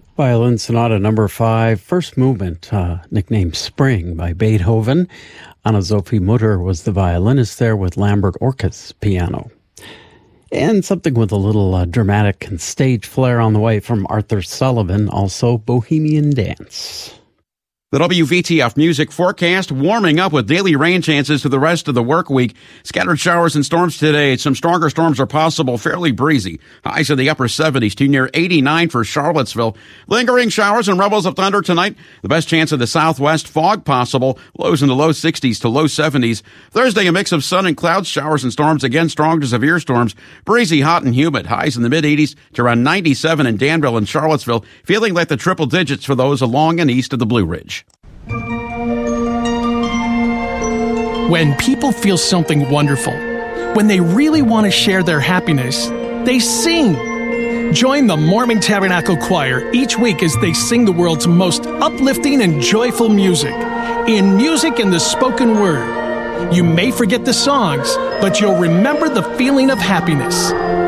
Violin Sonata Number 5, first movement, nicknamed Spring by Beethoven. Anna-Sophie Mutter was the violinist there with Lambert Orkes piano. And something with a little dramatic and stage flair on the way from Arthur Sullivan, also Bohemian Dance. The WVTF music forecast warming up with daily rain chances for the rest of the work week. Scattered showers and storms today. Some stronger storms are possible, fairly breezy. Highs in the upper 70s to near 89 for Charlottesville. Lingering showers and rumbles of thunder tonight. The best chance of the southwest fog possible. Lows in the low 60s to low 70s. Thursday, a mix of sun and clouds, showers and storms. Again, strong to severe storms. Breezy, hot and humid. Highs in the mid 80s to around 97 in Danville and Charlottesville. Feeling like the triple digits for those along and east of the Blue Ridge. When people feel something wonderful, when they really want to share their happiness, they sing. Join the Mormon Tabernacle Choir each week as they sing the world's most uplifting and joyful music, in music and the spoken word. You may forget the songs, but you'll remember the feeling of happiness.